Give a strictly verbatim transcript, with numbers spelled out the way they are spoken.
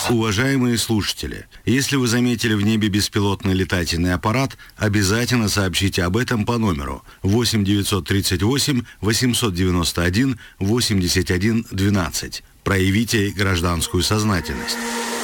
Уважаемые слушатели, если вы заметили в небе беспилотный летательный аппарат, обязательно сообщите об этом по номеру восемь девятьсот тридцать восемь восемьсот девяносто один восемьдесят один двенадцать. Проявите гражданскую сознательность.